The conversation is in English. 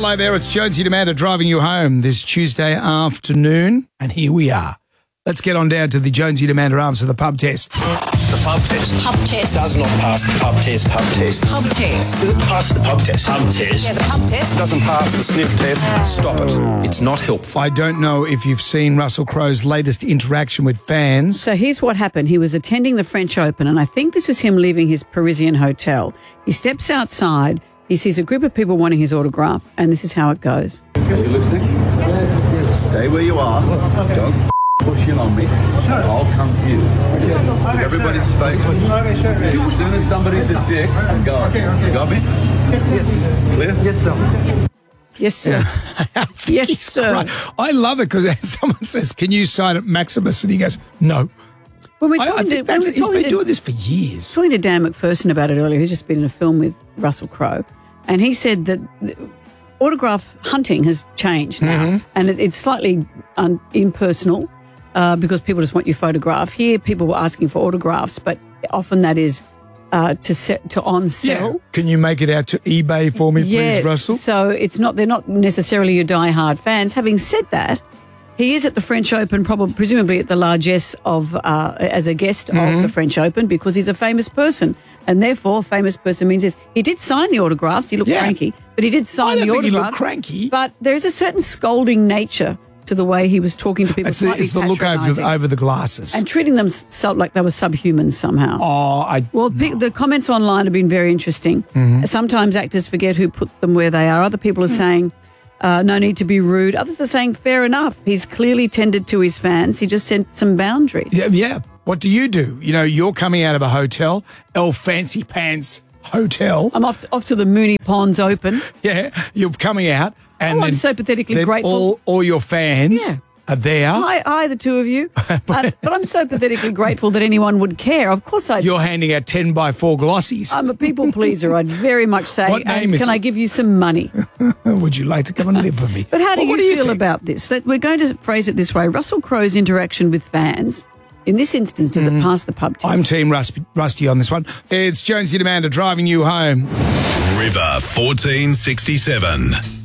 Hello there, it's Jonesy and Amanda driving you home this Tuesday afternoon, and here we are. Let's get on down to the Jonesy and Amanda Arms for the pub test. The pub test. Pub test. Does not pass the pub test. Pub test. Pub test. Does it pass the pub test? Pub test. Yeah, the pub test. Doesn't pass the sniff test. Stop it. It's not helpful. I don't know if you've seen Russell Crowe's latest interaction with fans. So here's what happened. He was attending the French Open, and I think this was him leaving his Parisian hotel. He steps outside, he sees a group of people wanting his autograph, and this is how it goes. Are you listening? Yes. Stay where you are. Don't push in on me. I'll come to you. Just give everybody's space. As soon as somebody's a dick, go. You got me? Yes. Clear? Yes, sir. Yes, sir. Yes, sir. Right. I love it because someone says, "Can you sign at Maximus?" And he goes, "No." When we're I talking think to, he's been doing this for years. talking to Dan McPherson about it earlier, who's just been in a film with Russell Crowe, and he said that autograph hunting has changed now, and it's slightly impersonal because people just want your photograph. Here, people were asking for autographs, but often that is to on sell. Yeah. Can you make it out to eBay for me, Yes, please, Russell? so they're not necessarily your die-hard fans. Having said that, he is at the French Open, presumably at the largesse of as a guest of the French Open, because he's a famous person, and therefore a famous person means this. He did sign the autographs. He looked cranky, but he did sign the I don't autographs. think he looked cranky. But there is a certain scolding nature to the way he was talking to people. It's the look patronising, over the glasses. and treating them like they were subhuman somehow. The comments online have been very interesting. Sometimes actors forget who put them where they are. Other people are saying, no need to be rude. Others are saying, fair enough. He's clearly tended to his fans. He just set some boundaries. Yeah. What do? You know, you're coming out of a hotel, El Fancy Pants Hotel. I'm off to the Mooney Ponds Open. Yeah, you're coming out. And I'm so pathetically then grateful. All your fans are there. Hi, the two of you. But I'm so pathetically grateful that anyone would care. Of course I do. You're handing out 10x4 glossies. I'm a people pleaser, I'd very much say. What name is can it? I give you some money? Would you like to come and live with me? But how do What you feel think? about this? We're going to phrase it this way. Russell Crowe's interaction with fans, in this instance, does it pass the pub test? I'm Team Rusty on this one. It's Jonesy and Amanda driving you home. River 1467.